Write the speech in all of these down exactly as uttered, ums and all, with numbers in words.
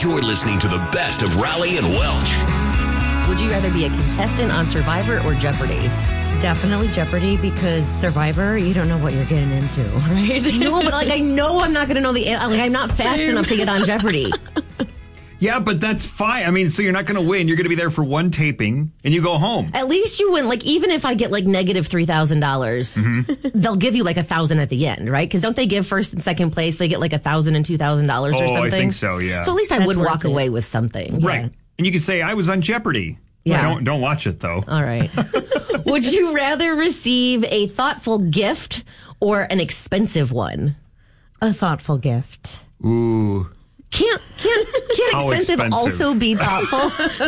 You're listening to the best of Raleigh and Welch. Would you rather be a contestant on Survivor or Jeopardy? Definitely Jeopardy, because Survivor, you don't know what you're getting into, right? No, but like I know I'm not going to know the. Like I'm not fast Same. enough to get on Jeopardy. Yeah, but that's fine. I mean, so you're not going to win. You're going to be there for one taping, and you go home. At least you win. Like, even if I get, like, negative three thousand dollars, mm-hmm. they'll give you, like, a one thousand dollars at the end, right? Because don't they give first and second place? They get, like, one thousand dollars and two thousand dollars oh, or something? I think so, yeah. So at least I That's would walk it. away with something. Right. Yeah. And you could say, I was on Jeopardy! Yeah. Don't, don't watch it, though. All right. Would you rather receive a thoughtful gift or an expensive one? A thoughtful gift. Ooh. Can't can't can't How expensive, expensive also be thoughtful?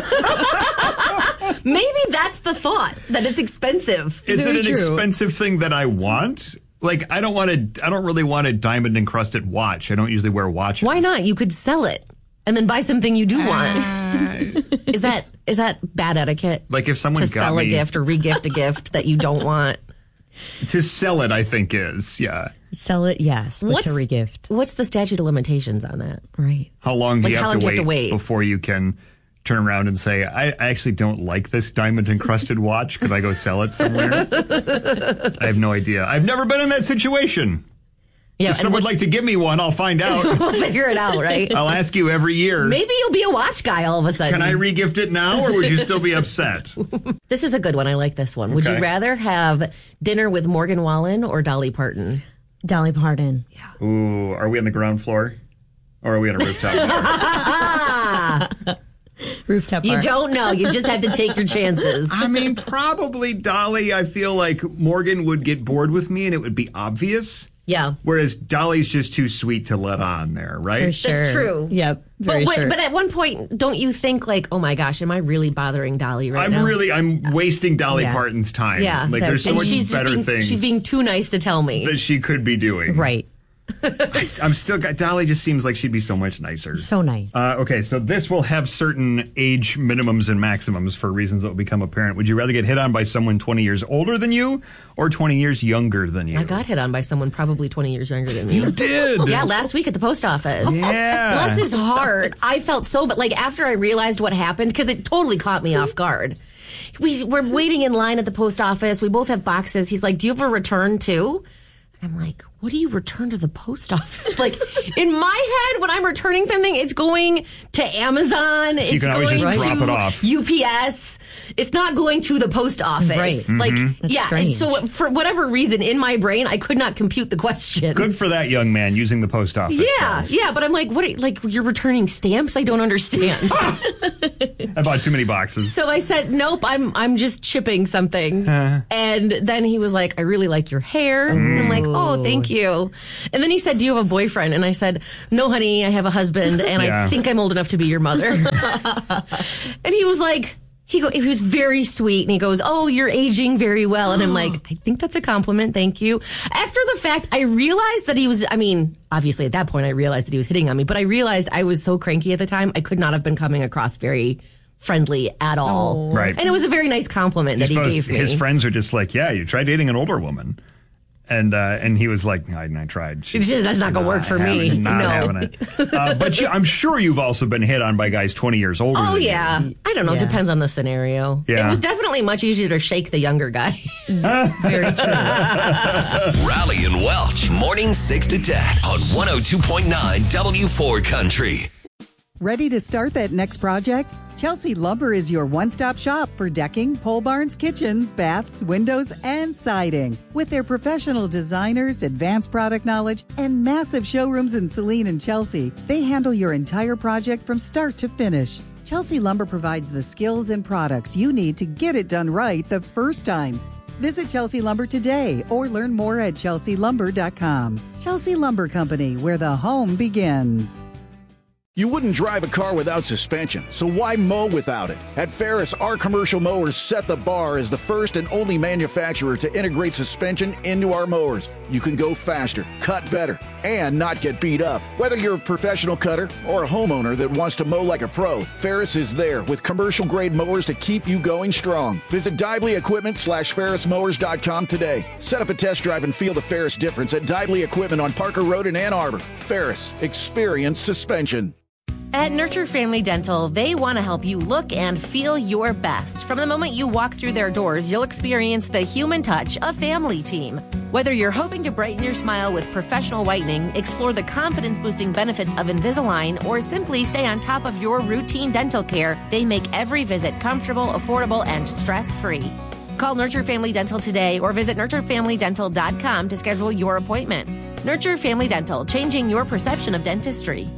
Maybe that's the thought, that it's expensive. Is Very it an true. expensive thing that I want? Like, I don't want to. I don't really want a diamond encrusted watch. I don't usually wear watches. Why not? You could sell it and then buy something you do want. Uh, is that is that bad etiquette? Like if someone to got sell me, a gift or re-gift a gift that you don't want. To sell it, I think is yeah. Sell it, yes, but What's, to regift. What's the statute of limitations on that? Right. How long do Like, you, how have long to do you wait have to wait? before you can turn around and say, I, I actually don't like this diamond encrusted watch? Could I go sell it somewhere? I have no idea. I've never been in that situation. Yeah, if someone would like to give me one, I'll find out. We'll figure it out, right? I'll ask you every year. Maybe you'll be a watch guy all of a sudden. Can I re-gift it now, or would you still be upset? This is a good one. I like this one. Would Okay. you rather have dinner with Morgan Wallen or Dolly Parton? Dolly Parton. Yeah. Ooh, are we on the ground floor? Or are we on a rooftop bar? Rooftop You bar. don't know. You just have to take your chances. I mean, probably Dolly. I feel like Morgan would get bored with me and it would be obvious. Yeah. Whereas Dolly's just too sweet to let on there, right? For sure. That's true. Yep. But, Very what, sure. but at one point, don't you think like, oh my gosh, am I really bothering Dolly right I'm now? really, I'm wasting Dolly Yeah. Parton's time. Yeah. Like, That- there's so and much she's just better being, things She's being too nice to tell me. that she could be doing. right. I, I'm still, Dolly just seems like she'd be so much nicer. So nice. Uh, okay, so this will have certain age minimums and maximums for reasons that will become apparent. Would you rather get hit on by someone twenty years older than you or twenty years younger than you? I got hit on by someone probably twenty years younger than me. You did? Yeah, last week at the post office. Yeah. Bless his heart. I felt so, but like after I realized what happened, because it totally caught me off guard. We, we're waiting in line at the post office. We both have boxes. He's like, do you have a return too? And I'm like, what do you return to the post office? Like, in my head, when I'm returning something, it's going to Amazon. So you it's can always going just drop to it off. U P S. It's not going to the post office. Right. Like, That's yeah. strange. And so for whatever reason, in my brain, I could not compute the question. Good for that young man using the post office. Yeah, though. yeah, but I'm like, what? Are, like, you're returning stamps? I don't understand. I bought too many boxes. So I said, nope, I'm I'm just chipping something. Uh. And then he was like, I really like your hair. And I'm like, oh, thank you. And then he said, do you have a boyfriend? And I said, no, honey, I have a husband, and Yeah. I think I'm old enough to be your mother. And he was like, he go, he was very sweet, and he goes, oh, you're aging very well. And I'm like, I think that's a compliment, thank you. After the fact, I realized that he was, I mean, obviously at that point I realized that he was hitting on me, but I realized I was so cranky at the time, I could not have been coming across very friendly at all. Right. And it was a very nice compliment that he Suppose gave me. his friends are just like, yeah, you try dating an older woman. And uh, and he was like, I, I tried. She's That's not gonna work for me. having- Not No. having it. Uh, but you, I'm sure you've also been hit on by guys twenty years older Oh, than you. yeah. I don't know. Yeah. Depends on the scenario. Yeah. It was definitely much easier to shake the younger guy. Very true. Raleigh and Welch, morning six to ten on one oh two point nine W four Country. Ready to start that next project? Chelsea Lumber is your one-stop shop for decking, pole barns, kitchens, baths, windows, and siding. With their professional designers, advanced product knowledge, and massive showrooms in Saline and Chelsea, they handle your entire project from start to finish. Chelsea Lumber provides the skills and products you need to get it done right the first time. Visit Chelsea Lumber today or learn more at chelsea lumber dot com. Chelsea Lumber Company, where the home begins. You wouldn't drive a car without suspension, so why mow without it? At Ferris, our commercial mowers set the bar as the first and only manufacturer to integrate suspension into our mowers. You can go faster, cut better, and not get beat up. Whether you're a professional cutter or a homeowner that wants to mow like a pro, Ferris is there with commercial-grade mowers to keep you going strong. Visit Dively Equipment slash Ferris Mowers dot com today. Set up a test drive and feel the Ferris difference at Dively Equipment on Parker Road in Ann Arbor. Ferris, experience suspension. At Nurture Family Dental, they want to help you look and feel your best. From the moment you walk through their doors, you'll experience the human touch of Family Team. Whether you're hoping to brighten your smile with professional whitening, explore the confidence-boosting benefits of Invisalign, or simply stay on top of your routine dental care, they make every visit comfortable, affordable, and stress-free. Call Nurture Family Dental today or visit nurture family dental dot com to schedule your appointment. Nurture Family Dental, changing your perception of dentistry.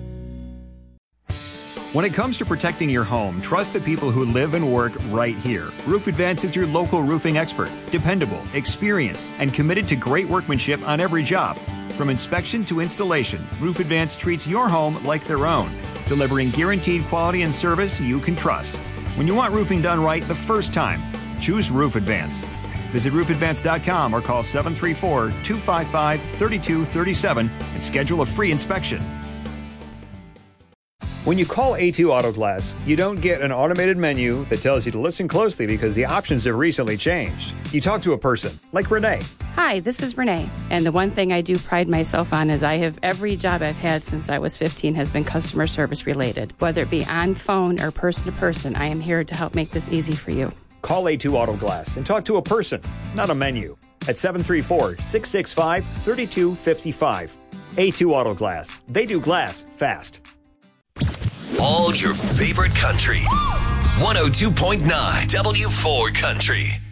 When it comes to protecting your home, trust the people who live and work right here. Roof Advance is your local roofing expert, dependable, experienced, and committed to great workmanship on every job. From inspection to installation, Roof Advance treats your home like their own, delivering guaranteed quality and service you can trust. When you want roofing done right the first time, choose Roof Advance. Visit roof advance dot com or call seven three four, two five five, three two three seven and schedule a free inspection. When you call A two Auto Glass, you don't get an automated menu that tells you to listen closely because the options have recently changed. You talk to a person, like Renee. Hi, this is Renee. And the one thing I do pride myself on is I have every job I've had since I was fifteen has been customer service related. Whether it be on phone or person to person, I am here to help make this easy for you. Call A two Auto Glass and talk to a person, not a menu, at seven three four, six six five, three two five five. A two Auto Glass. They do glass fast. All your favorite country. one oh two point nine W four Country.